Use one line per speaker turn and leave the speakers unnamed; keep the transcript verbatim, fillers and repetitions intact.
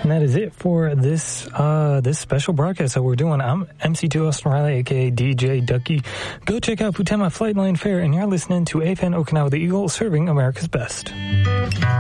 And that is it for this uh, this special broadcast that we're doing. I'm M C two Austin Riley, a k a. D J Ducky. Go check out Futema Flightline Fair, and you're listening to A F N Okinawa the Eagle, serving America's best.